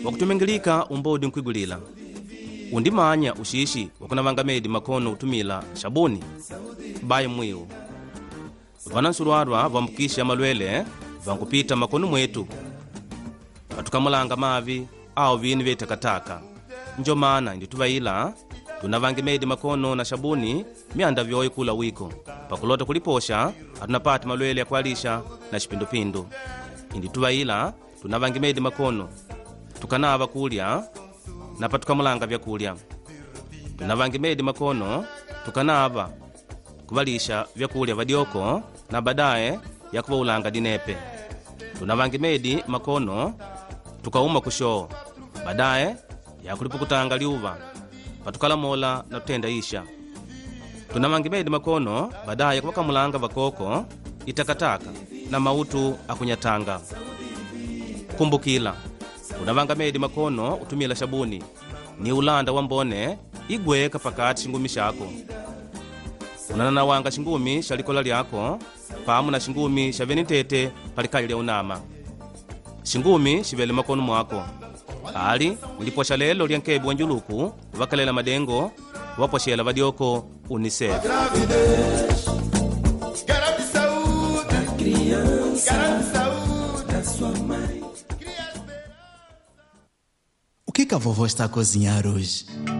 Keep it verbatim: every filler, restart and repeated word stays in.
wakutumengilika umbodi nkwigulila undimanya ushishi wakunavanga medi makono utumila shabuni bayi mwiu vanansurwarwa vambukisha malwele vankupita makono mwetu vatukamulanga mavi au vini vye takataka njo mana indi tuvaila tunavange medi makono na shabuni mianda vyoyi kula wiko pakulota kuliposha atunapati malwele ya kualisha na shipindupindu indi tuvaila tunavange medi makono tukanava kulya na patukamulanga vyakulya tunavange medi makono tukanava kuvalisha vyakulya vadyoko na badaye ya kuvaulanga dinepe tunavange medi makono tukauma kushoo badaye ya kulipukutanga liuva patukalamola na tutenda isha tunavange medi makono badaye kuvakamulanga vakoko itakataka na mautu akunyatanga kumbukila unavanga medi makono utumila shabuni ni ulanda wa mbone igweka pakati shingumi shako unananawanga shingumi shalikola lyako pamu na shingumi shavenitete palikali lya unama shingumi shivele makono mwako ali uliposha lelo lya nkebi wanjuluku vakalela madengo waposhela vadyoko unicef O que que a vovó está a cozinhar hoje?